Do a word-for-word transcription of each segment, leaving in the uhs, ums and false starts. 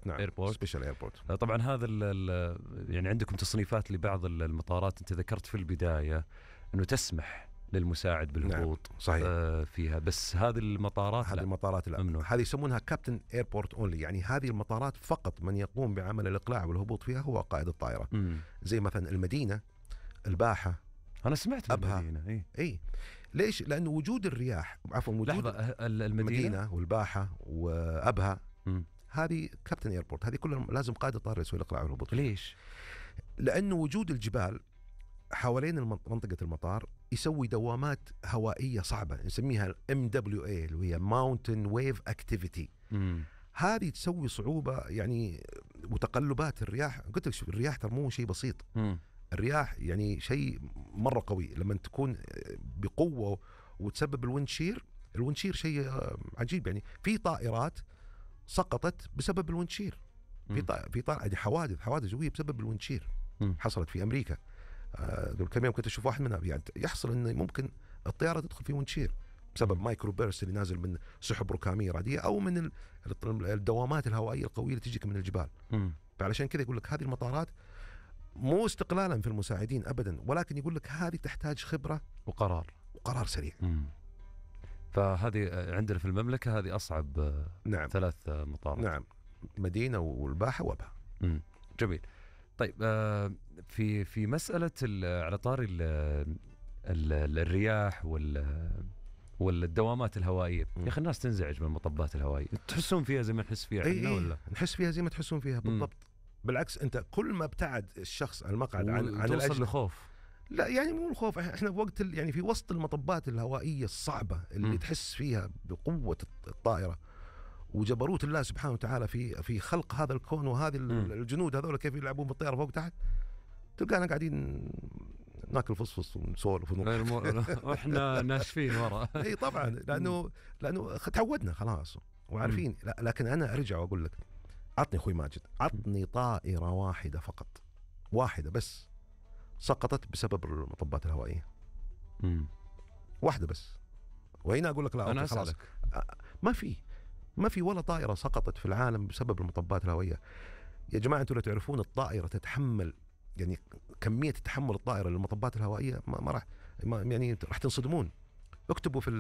نعم ايربورت سبيشال ايربورت. طبعا هذا ال ال يعني عندكم تصنيفات لبعض المطارات، انت ذكرت في البدايه انه تسمح للمساعد بالهبوط. نعم صحيح. آه فيها، بس هذه المطارات هذه لا. المطارات لا، ممنوع. هذه يسمونها كابتن ايربورت اونلي، يعني هذه المطارات فقط من يقوم بعمل الاقلاع والهبوط فيها هو قائد الطائره. مم. زي مثلا المدينه، الباحه، انا سمعت أبها. المدينه. اي اي ليش؟ لانه وجود الرياح، عفوا وجود لحظه، المدينه المدينه والباحه وابها، مم. هذه كابتن ايربورت، هذه كلها لازم قائد الطائره يسوي الاقلاع والهبوط. ليش؟ لانه وجود الجبال حوالين منطقه المطار يسوي دوامات هوائيه صعبه نسميها ام دبليو اي اللي هي ماونتن ويف اكتيفيتي. هذه تسوي صعوبه يعني، وتقلبات الرياح. قلت لك الرياح ترى مو شيء بسيط. مم. الرياح يعني شيء مره قوي لما تكون بقوه وتسبب الوينشير. الوينشير شيء عجيب، يعني في طائرات سقطت بسبب الوينشير، في طائرة في طائرة حوادث حوادث جويه بسبب الوينشير حصلت في امريكا. قبل كم يوم كنت اشوف واحد منها، يعني يحصل انه ممكن الطياره تدخل في وينشير بسبب مايكرو بيرست اللي نازل من سحب ركاميه رعديه او من الدوامات الهوائيه القويه اللي تجيك من الجبال. مم. فعلشان كذا يقول لك هذه المطارات مو استقلالا في المساعدين ابدا، ولكن يقول لك هذه تحتاج خبره وقرار وقرار سريع. مم. فهذه عندنا في المملكه هذه اصعب. نعم. ثلاث مطارات. نعم، مدينه والباحه وابها. مم. جميل. طيب آه في في مساله على طاري ال ال الرياح وال والدوامات الهوائيه، يا اخي الناس تنزعج من المطبات الهوائيه، تحسون فيها زي ما نحس فيها احنا ولا؟ نحس فيها زي ما تحسون فيها بالضبط. مم. بالعكس، انت كل ما ابتعد الشخص عن المقعد عن عن توصل لخوف. لا يعني مو الخوف، احنا في وقت يعني في وسط المطبات الهوائيه الصعبه اللي م. تحس فيها بقوه الطائره وجبروت الله سبحانه وتعالى في في خلق هذا الكون وهذه م. الجنود هذول كيف يلعبون بالطياره فوق تحت. تلقانا قاعدين ناكل فصفص ونسولف واحنا ناشفين ورا. اي طبعا، لانه لانه تعودنا خلاص وعارفين. لا لكن انا ارجع واقول لك، عطني اخوي ماجد، عطني طائره واحده فقط، واحده بس سقطت بسبب المطبات الهوائيه. امم واحده بس. وهنا اقول لك لا انا خلاص أسألك. ما في ما في ولا طائره سقطت في العالم بسبب المطبات الهوائيه. يا جماعه انتم لا تعرفون الطائره تتحمل، يعني كميه تحمل الطائره للمطبات الهوائيه ما, ما راح ما يعني راح تنصدمون. اكتبوا في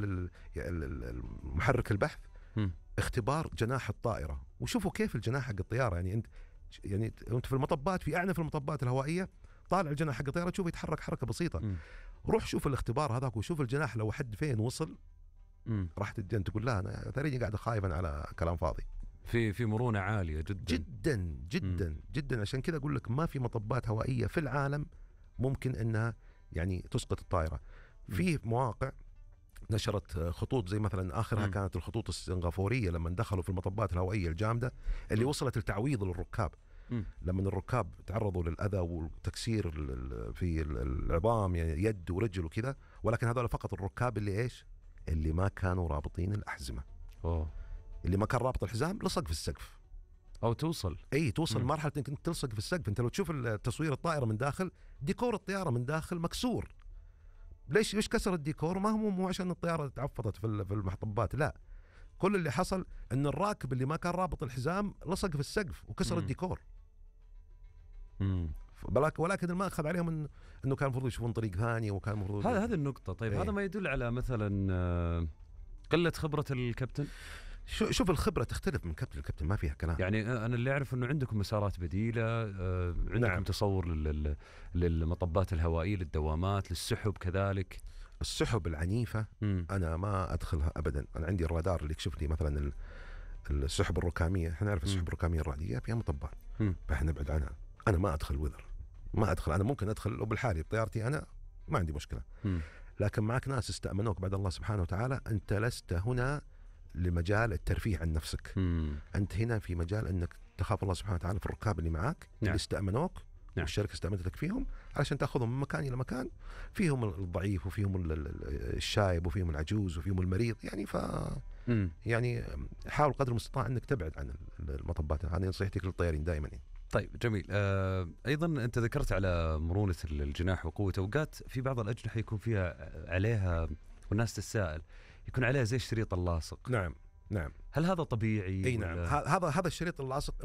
المحرك البحث م. اختبار جناح الطائره وشوفوا كيف الجناح حق الطياره. يعني انت يعني انت في المطبات، في اعنف المطبات الهوائيه، طالع الجناح حق الطياره تشوفه يتحرك حركه بسيطه. م. روح شوف الاختبار هذاك وشوف الجناح لو حد فين وصل. م. راح تجن تقول لا انا تريني قاعد خايفا على كلام فاضي. في في مرونه عاليه جدا جدا جدا م. جدا. عشان كذا اقول لك ما في مطبات هوائيه في العالم ممكن انها يعني تسقط الطائره. في مواقع نشرت خطوط زي مثلا اخرها م. كانت الخطوط السنغافوريه لما دخلوا في المطبات الهوائيه الجامده اللي م. وصلت التعويض للركاب. م. لما الركاب تعرضوا للاذى والتكسير في العظام، يعني يد ورجل وكذا، ولكن هذول فقط الركاب اللي ايش؟ اللي ما كانوا رابطين الاحزمه. أوه. اللي ما كان رابط الحزام لصق في السقف او توصل اي توصل م. مرحله انك تلصق في السقف. انت لو تشوف تصوير الطائره من داخل، ديكور الطياره من داخل مكسور. ليش ليش كسر الديكور؟ ما هو مو عشان الطياره تعفطت في في المطبات، لا، كل اللي حصل ان الراكب اللي ما كان رابط الحزام لصق في السقف وكسر م. الديكور. امم ولكن ما اخذ عليهم إن انه كان المفروض يشوفون طريق ثاني وكان المفروض هذا هذه النقطه. طيب ايه؟ هذا ما يدل على مثلا قله خبره الكابتن؟ شوف الخبره تختلف من كابتن لكابتن، ما فيها كلام. يعني انا اللي اعرف انه عندكم مسارات بديله، عندكم نعم. تصور لل... للمطبات الهوائيه، للدوامات، للسحب كذلك. السحب العنيفه م. انا ما ادخلها ابدا. انا عندي الرادار اللي يكشف لي مثلا السحب الركاميه. احنا نعرف السحب الركاميه الرعديه فيها مطبات، فاحنا نبعد عنها. انا ما ادخل وذر، ما ادخل. انا ممكن ادخل لو بالحالي بطيارتي انا ما عندي مشكله، م. لكن معك ناس استأمنوك بعد الله سبحانه وتعالى. انت لست هنا لمجال الترفيه عن نفسك، م. انت هنا في مجال انك تخاف الله سبحانه وتعالى في الركاب اللي معك. نعم. اللي استأمنوك، نعم. والشركه استأمنتك فيهم علشان تاخذهم من مكان الى مكان. فيهم الضعيف وفيهم الشايب وفيهم العجوز وفيهم المريض، يعني ف م. يعني حاول قدر المستطاع انك تبعد عن المطبات. هذه نصيحتي للطيارين دائما يعني. طيب جميل. آه ايضا انت ذكرت على مرونه الجناح وقوته. اوقات في بعض الاجنحه يكون فيها عليها، والناس تتساءل، يكون عليها زي الشريط اللاصق. نعم نعم. هل هذا طبيعي؟ اي نعم. هذا هذا الشريط اللاصق